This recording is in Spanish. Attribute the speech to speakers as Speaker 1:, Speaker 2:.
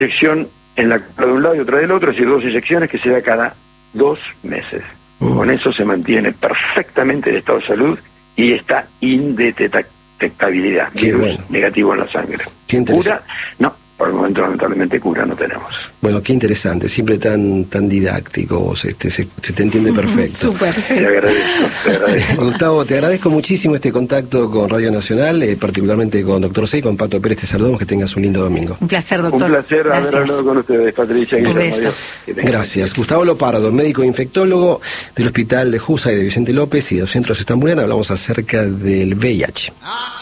Speaker 1: inyección en la cola de un lado y otra del otro, es decir, 2 inyecciones que se da cada 2 meses. Con eso se mantiene perfectamente el estado de salud y está indetectabilidad, virus negativo en la sangre. ¿Cura? No, por el momento lamentablemente cura no tenemos.
Speaker 2: Bueno, qué interesante, siempre tan didáctico vos, se te entiende perfecto.
Speaker 3: Súper, sí.
Speaker 1: Te agradezco.
Speaker 2: Gustavo, te agradezco muchísimo este contacto con Radio Nacional, particularmente con Dr. C, con Pato Pérez, te saludamos, que tengas un lindo domingo.
Speaker 3: Un placer, doctor.
Speaker 1: Un placer haber hablado con ustedes, Patricia.
Speaker 3: Un beso.
Speaker 2: Gracias. Gustavo Lopardo, médico infectólogo del Hospital de Jusa y de Vicente López y de los Centros Estambulena, hablamos acerca del VIH.